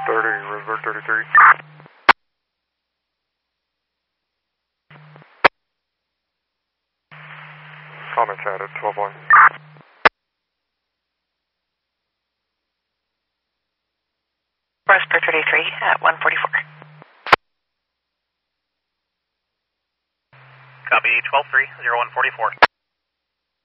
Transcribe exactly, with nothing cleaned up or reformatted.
thirty, Roseburg thirty-three. Comments added, twelve one. Roseburg thirty-three at one forty-four. Copy, twelve three, zero one forty-four.